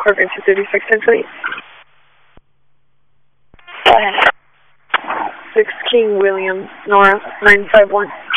Corcoran 236, 1020. Go ahead. 6 King William, Nora, 951.